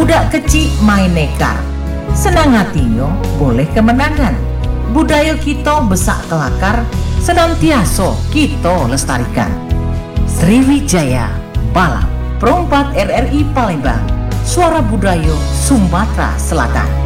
Budak kecil main nekar, senang hatinya boleh kemenangan. Budaya kita besak kelakar, senantiasa kita lestarikan. Sriwijaya Balap Perompak RRI Palembang, suara budaya Sumatera Selatan.